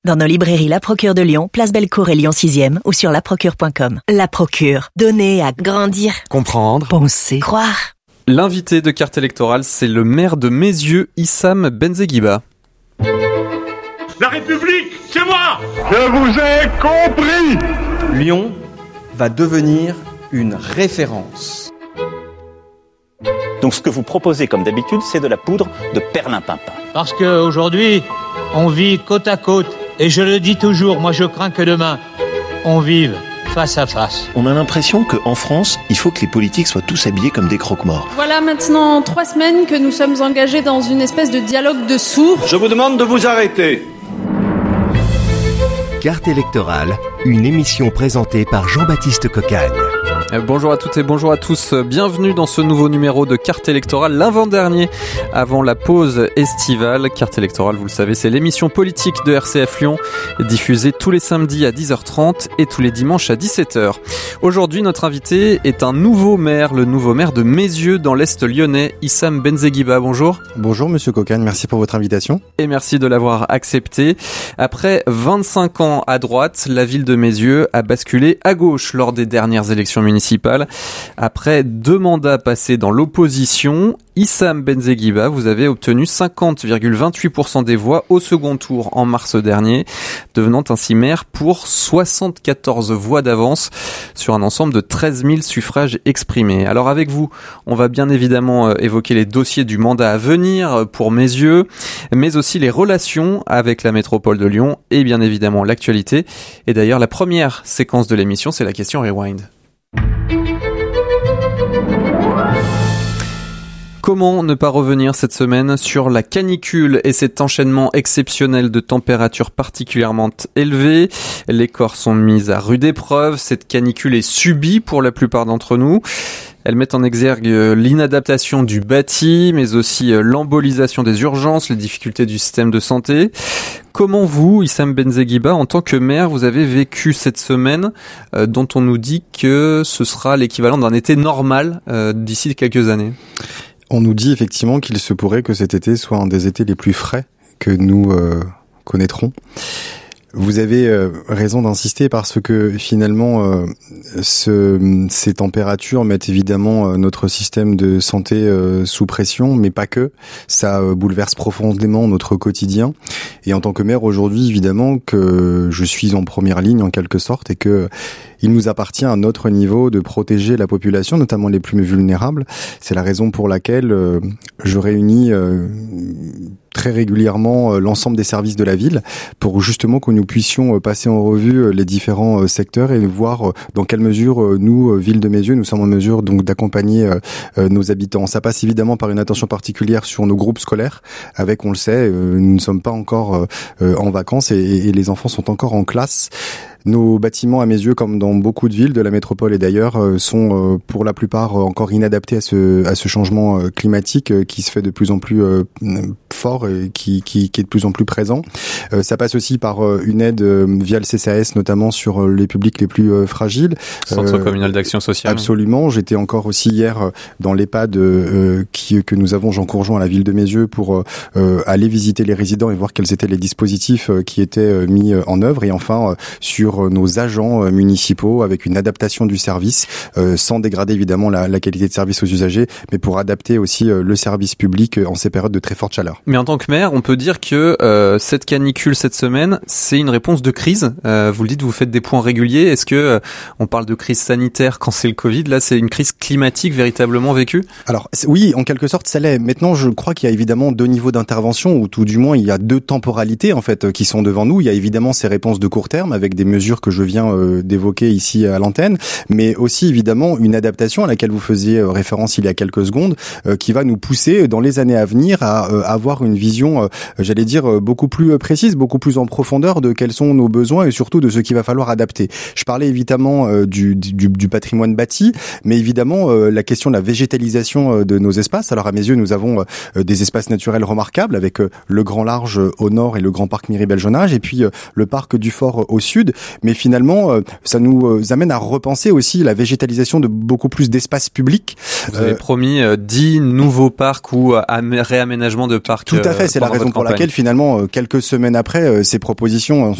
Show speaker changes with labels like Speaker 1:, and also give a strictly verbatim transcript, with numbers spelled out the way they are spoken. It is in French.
Speaker 1: Dans nos librairies La Procure de Lyon, Place Bellecour et Lyon sixième ou sur la procure point com. La Procure, donner à grandir,
Speaker 2: comprendre,
Speaker 1: penser, croire.
Speaker 2: L'invité de Carte électorale, c'est le maire de Meyzieu, Issam Benzeguiba.
Speaker 3: La République, c'est moi!
Speaker 4: Je vous ai compris!
Speaker 5: Lyon va devenir une référence.
Speaker 6: Donc ce que vous proposez comme d'habitude, c'est de la poudre de perlimpinpin.
Speaker 7: Parce qu'aujourd'hui, on vit côte à côte. Et je le dis toujours, moi je crains que demain, on vive face à face.
Speaker 8: On a l'impression qu'en France, il faut que les politiques soient tous habillés comme des croque-morts.
Speaker 9: Voilà maintenant trois semaines que nous sommes engagés dans une espèce de dialogue de sourds.
Speaker 4: Je vous demande de vous arrêter.
Speaker 10: Carte électorale, une émission présentée par Jean-Baptiste Cocagne.
Speaker 2: Bonjour à toutes et bonjour à tous, bienvenue dans ce nouveau numéro de Carte électorale, l'avant-dernier avant la pause estivale. Carte électorale, vous le savez, c'est l'émission politique de R C F Lyon, diffusée tous les samedis à dix heures trente et tous les dimanches à dix-sept heures. Aujourd'hui, notre invité est un nouveau maire, le nouveau maire de Meyzieu dans l'Est lyonnais, Issam Benzeguiba. Bonjour.
Speaker 11: Bonjour Monsieur Cocagne, merci pour votre invitation.
Speaker 2: Et merci de l'avoir accepté. Après vingt-cinq ans à droite, la ville de Meyzieu a basculé à gauche lors des dernières élections municipales. Après deux mandats passés dans l'opposition, Issam Benzeguiba, vous avez obtenu cinquante virgule vingt-huit pour cent des voix au second tour en mars dernier, devenant ainsi maire pour soixante-quatorze voix d'avance sur un ensemble de treize mille suffrages exprimés. Alors avec vous, on va bien évidemment évoquer les dossiers du mandat à venir pour Meyzieu, mais aussi les relations avec la métropole de Lyon et bien évidemment l'actualité. Et d'ailleurs, la première séquence de l'émission, c'est la question Rewind. Comment ne pas revenir cette semaine sur la canicule et cet enchaînement exceptionnel de températures particulièrement élevées? Les corps sont mis à rude épreuve, cette canicule est subie pour la plupart d'entre nous. Elle met en exergue l'inadaptation du bâti, mais aussi l'embolisation des urgences, les difficultés du système de santé. Comment vous, Issam Benzeguiba, en tant que maire, vous avez vécu cette semaine euh, dont on nous dit que ce sera l'équivalent d'un été normal euh, d'ici quelques années?
Speaker 11: On nous dit effectivement qu'il se pourrait que cet été soit un des étés les plus frais que nous euh, connaîtrons. Vous avez euh, raison d'insister parce que finalement, euh, ce, ces températures mettent évidemment euh, notre système de santé euh, sous pression, mais pas que. Ça euh, bouleverse profondément notre quotidien. Et en tant que maire aujourd'hui, évidemment que je suis en première ligne en quelque sorte et que il nous appartient à notre niveau de protéger la population, notamment les plus vulnérables. C'est la raison pour laquelle euh, je réunis euh, très régulièrement l'ensemble des services de la ville pour justement que nous puissions passer en revue les différents secteurs et voir dans quelle mesure nous, ville de Meyzieu, nous sommes en mesure donc d'accompagner nos habitants. Ça passe évidemment par une attention particulière sur nos groupes scolaires avec, on le sait, nous ne sommes pas encore en vacances et, et les enfants sont encore en classe. Nos bâtiments à Meyzieu, comme dans beaucoup de villes de la métropole et d'ailleurs, sont pour la plupart encore inadaptés à ce, à ce changement climatique qui se fait de plus en plus fort et qui, qui, qui est de plus en plus présent. Ça passe aussi par une aide via le C C A S, notamment sur les publics les plus fragiles.
Speaker 2: Centre euh, communal d'action sociale.
Speaker 11: Absolument. J'étais encore aussi hier dans l'EHPAD euh, qui, que nous avons Jean Courgeon à la ville de Meyzieu pour euh, aller visiter les résidents et voir quels étaient les dispositifs qui étaient mis en œuvre. Et enfin, sur nos agents municipaux avec une adaptation du service euh, sans dégrader évidemment la, la qualité de service aux usagers, mais pour adapter aussi euh, le service public en ces périodes de très forte chaleur.
Speaker 2: Mais en tant que maire, on peut dire que euh, cette canicule cette semaine, c'est une réponse de crise. Euh, vous le dites, vous faites des points réguliers. Est-ce que euh, on parle de crise sanitaire quand c'est le Covid? Là, c'est une crise climatique véritablement vécue?
Speaker 11: Alors oui, en quelque sorte, ça l'est. Maintenant, je crois qu'il y a évidemment deux niveaux d'intervention, ou tout du moins, il y a deux temporalités en fait qui sont devant nous. Il y a évidemment ces réponses de court terme avec des mesures que je viens euh, d'évoquer ici à l'antenne, mais aussi évidemment une adaptation à laquelle vous faisiez euh, référence il y a quelques secondes, euh, qui va nous pousser dans les années à venir à euh, avoir une vision, euh, j'allais dire, euh, beaucoup plus précise, beaucoup plus en profondeur de quels sont nos besoins et surtout de ce qu'il va falloir adapter. Je parlais évidemment euh, du, du, du patrimoine bâti, mais évidemment euh, la question de la végétalisation euh, de nos espaces. Alors à mes yeux, nous avons euh, des espaces naturels remarquables avec euh, le Grand Large au nord et le Grand Parc Miribel-Jonage et puis euh, le parc du Fort au sud. mais finalement, euh, ça nous euh, amène à repenser aussi la végétalisation de beaucoup plus d'espaces publics.
Speaker 2: Vous avez euh, promis euh, dix nouveaux parcs ou euh, réaménagement de parcs.
Speaker 11: Tout à fait, c'est la raison pour campagne. laquelle finalement, euh, quelques semaines après, euh, ces propositions